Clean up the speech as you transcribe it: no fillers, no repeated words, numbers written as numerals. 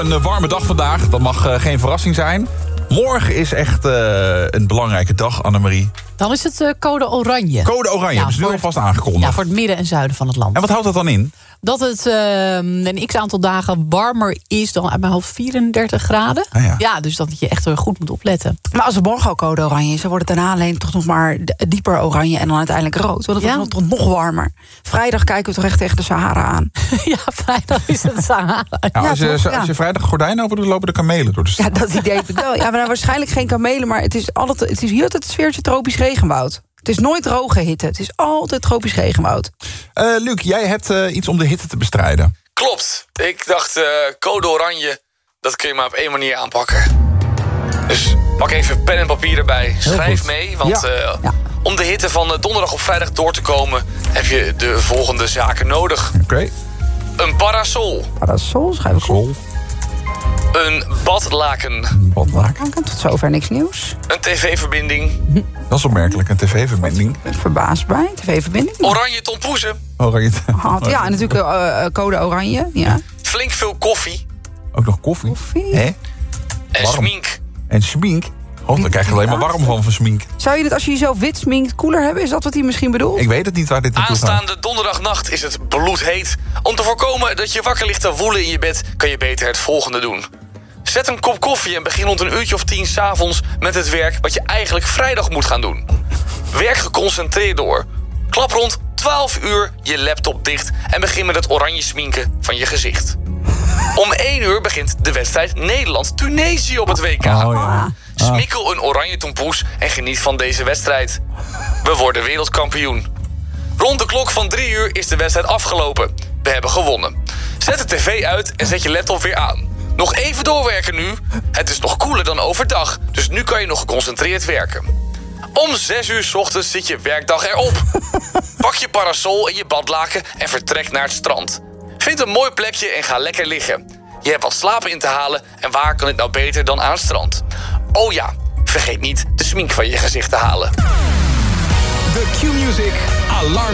Een warme dag vandaag, dat mag geen verrassing zijn. Morgen is echt een belangrijke dag, Annemarie. Dan is het code oranje. Code oranje, hebben ze nu alvast aangekondigd. Ja, voor het midden en zuiden van het land. En wat houdt dat dan in? Dat het een x-aantal dagen warmer is dan uit mijn hoofd 34 graden. Ah, ja. Ja, dus dat je echt goed moet opletten. Maar als het morgen al code oranje is, dan wordt het daarna alleen toch nog maar dieper oranje en dan uiteindelijk rood. Want het wordt toch nog warmer. Vrijdag kijken we toch echt tegen de Sahara aan. Ja, vrijdag is het Sahara. Nou, als je vrijdag gordijnen over doet, lopen de kamelen door de stad. Ja, dat idee heb ik wel. Ja, maar waarschijnlijk geen kamelen, maar het is hier altijd het sfeertje tropisch regenwoud. Het is nooit droge hitte. Het is altijd tropisch regenwoud. Luc, jij hebt iets om de hitte te bestrijden. Klopt. Ik dacht, code oranje, dat kun je maar op één manier aanpakken. Dus pak even pen en papier erbij. Schrijf mee, want om de hitte van donderdag op vrijdag door te komen, heb je de volgende zaken nodig. Oké. Een parasol. Parasol, schrijf ik op. Een badlaken. Tot zover niks nieuws. Een tv-verbinding. Dat is opmerkelijk, een tv-verbinding. Verbaasd bij, tv-verbinding. Oranje tompoezen. Oranje. Ja, en natuurlijk code oranje. Ja. Flink veel koffie. Ook nog koffie. Hè? En Warm. smink. En smink. Dan krijg je alleen maar warm van smink. Zou je het als je jezelf wit sminkt koeler hebben? Is dat wat hij misschien bedoelt? Ik weet het niet waar dit naartoe gaat. Aanstaande donderdagnacht is het bloedheet. Om te voorkomen dat je wakker ligt te woelen in je bed, kan je beter het volgende doen. Zet een kop koffie en begin rond een uurtje of 10 s'avonds met het werk wat je eigenlijk vrijdag moet gaan doen. Werk geconcentreerd door. Klap rond 12 uur je laptop dicht en begin met het oranje sminken van je gezicht. Om 1 uur begint de wedstrijd Nederland-Tunesië op het WK. Smikkel een oranje tompoes en geniet van deze wedstrijd. We worden wereldkampioen. Rond de klok van 3 uur is de wedstrijd afgelopen. We hebben gewonnen. Zet de tv uit en zet je laptop weer aan. Nog even doorwerken nu. Het is nog koeler dan overdag, dus nu kan je nog geconcentreerd werken. Om 6 uur 's ochtends zit je werkdag erop. Pak je parasol en je badlaken en vertrek naar het strand. Vind een mooi plekje en ga lekker liggen. Je hebt wat slapen in te halen en waar kan dit nou beter dan aan het strand? Oh ja, vergeet niet de smink van je gezicht te halen. De Q-Music Alarm.